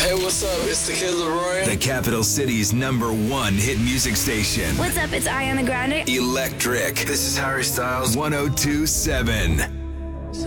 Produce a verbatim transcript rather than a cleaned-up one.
Hey, what's up? It's the Kid Leroy. The capital city's number one hit music station. What's up? It's Ariana Grande. Electric. This is Harry Styles. one oh two point seven.